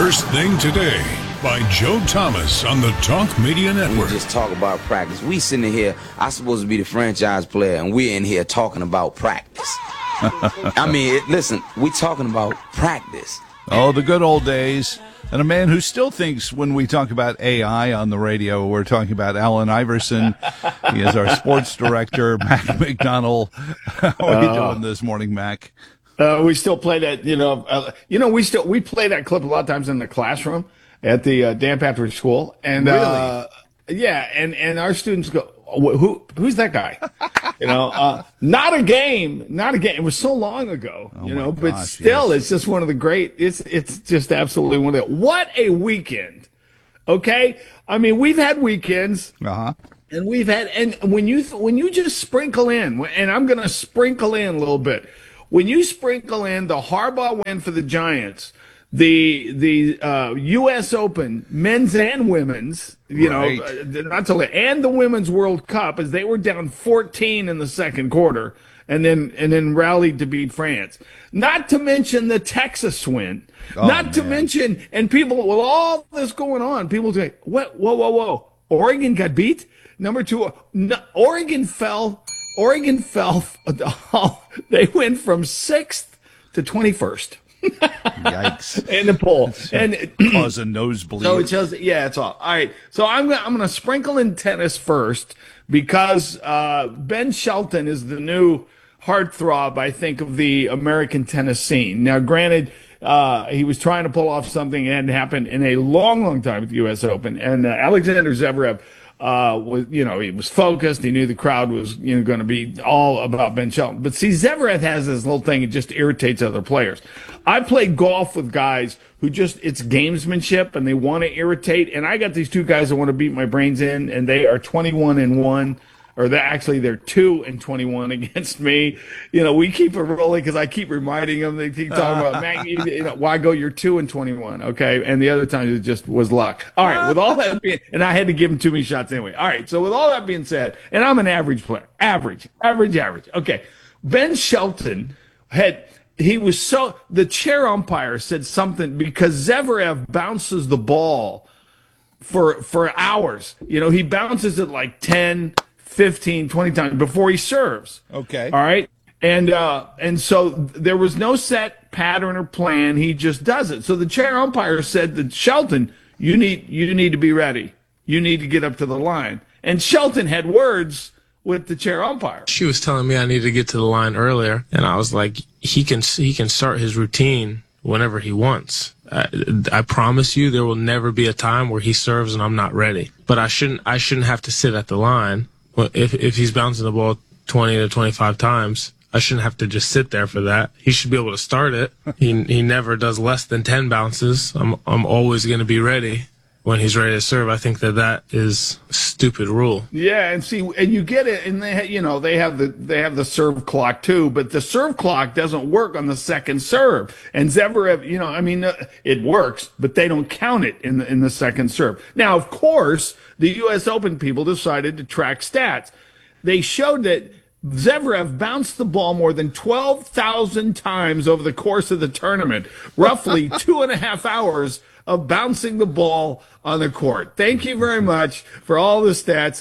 First Thing Today by Joe Thomas on the Talk Media Network. We just talk about practice. We sitting here, I'm supposed to be the franchise player, and we're in here talking about practice. I mean, listen, we talking about practice. Oh, the good old days. And a man who still thinks when we talk about AI on the radio, we're talking about Allen Iverson. He is our sports director, Mac McDonald. How are you doing this morning, Mac? We still play that, we play that clip a lot of times in the classroom at the Dan Patrick School. And, Really? And our students go, who's that guy? Not a game. It was so long ago, but gosh, still, yes. It's just one of the great, it's just absolutely one of the, what a weekend. Okay. I mean, we've had weekends. Uh-huh. And when you just sprinkle in, and I'm going to sprinkle in a little bit, when you sprinkle in the Harbaugh win for the Giants, the U.S. Open, men's and women's, Right. and the Women's World Cup, as they were down 14 in the second quarter, and then rallied to beat France. Not to mention the Texas win. Mention, and people, with all this going on, people say, whoa. Oregon got beat? Number two, Oregon fell. They went from 6th to 21st. Yikes. In the poll. And cause a nosebleed. So it shows, it's all. All right. So I'm gonna sprinkle in tennis first because Ben Shelton is the new heartthrob, I think, of the American tennis scene. Now, granted, he was trying to pull off something that hadn't happened in a long time at the U.S. Open, and Alexander Zverev he was focused. He knew the crowd was, going to be all about Ben Shelton. But see, Zverev has this little thing. It just irritates other players. I played golf with guys who it's gamesmanship and they want to irritate. And I got these two guys that want to beat my brains in, and they are 21-1. Or they're 2-21 against me. We keep it rolling because I keep reminding them. They keep talking about, Mac, why go? You're 2-21, okay? And the other time it just was luck. All right, with all that being, and I had to give him too many shots anyway. All right, so with all that being said, and I'm an average player, average. Okay, Ben Shelton the chair umpire said something because Zverev bounces the ball for hours. He bounces it like 10, 15, 20 times before he serves. Okay. All right. And so there was no set pattern or plan. He just does it. So the chair umpire said that Shelton, you need to be ready. You need to get up to the line. And Shelton had words with the chair umpire. She was telling me I needed to get to the line earlier, and I was like, he can start his routine whenever he wants. I promise you there will never be a time where he serves and I'm not ready. But I shouldn't have to sit at the line. Well, if he's bouncing the ball 20 to 25 times, I shouldn't have to just sit there for that. He should be able to start it. He never does less than 10 bounces. I'm always going to be ready when he's ready to serve. I think that is a stupid rule. Yeah, and you get it, and they have the serve clock too, but the serve clock doesn't work on the second serve. And Zverev, it works, but they don't count it in the second serve. Now, of course, the U.S. Open people decided to track stats. They showed that Zverev bounced the ball more than 12,000 times over the course of the tournament, roughly 2.5 hours of bouncing the ball on the court. Thank you very much for all the stats.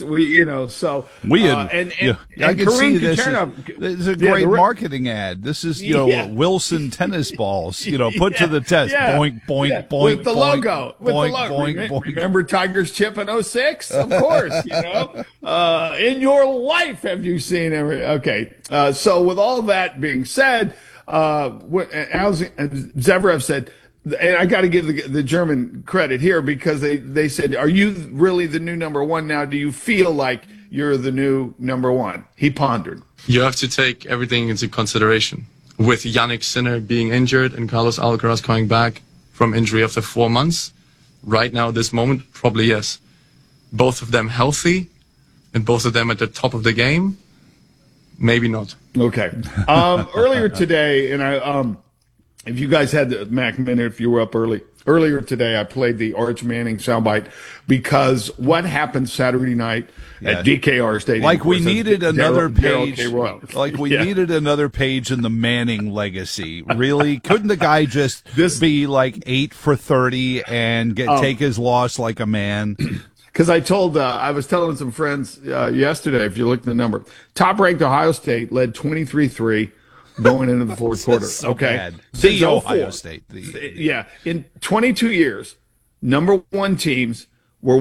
I can see this is a great marketing ad. This is Wilson tennis balls. Put to the test. Boink boink boink. With the boink, logo. Boink boink boink. Remember Tiger's chip in 06? Of course. In your life, have you seen every? Okay. So with all that being said, Zverev said. And I got to give the German credit here because they said, are you really the new number one now? Do you feel like you're the new number one? He pondered. You have to take everything into consideration. With Yannick Sinner being injured and Carlos Alcaraz coming back from injury after 4 months, right now, this moment, probably yes. Both of them healthy and both of them at the top of the game, maybe not. Okay. Earlier today, and if you guys had the Mac Minute, if you were up earlier today, I played the Arch Manning soundbite because what happened Saturday night at DKR Stadium? Like we needed another page. Like we needed another page in the Manning legacy. Really, couldn't the guy just be like 8 for 30 and take his loss like a man? Because I was telling some friends yesterday, if you look at the number, top-ranked Ohio State led 23-3 going into the fourth quarter. So okay, bad. Since The Ohio 04. State. Yeah, in 22 years, number one teams were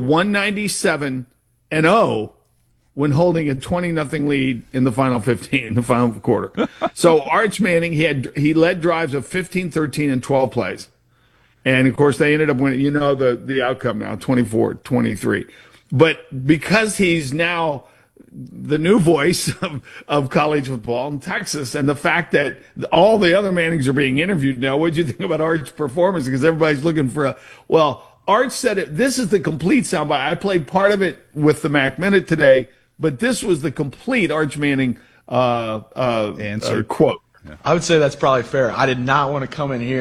197-0 when holding a 20-0 lead in the final 15, the final quarter. So Arch Manning, he led drives of 15, 13, and 12 plays. And, of course, they ended up winning. You know the outcome now, 24-23. But because he's now the new voice of college football in Texas, and the fact that all the other Mannings are being interviewed now, what do you think about Arch's performance? Because everybody's looking for Arch said it. This is the complete soundbite. I played part of it with the Mac Minute today, but this was the complete Arch Manning answer quote. I would say that's probably fair. I did not want to come in here